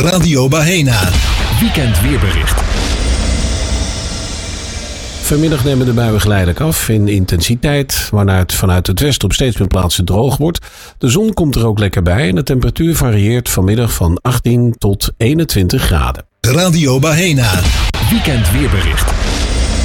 Radio Bahena. Weekend weerbericht. Vanmiddag nemen de buien geleidelijk af in intensiteit, waarna het vanuit het westen op steeds meer plaatsen droog wordt. De zon komt er ook lekker bij en de temperatuur varieert vanmiddag van 18 tot 21 graden. Radio Bahena. Weekend weerbericht.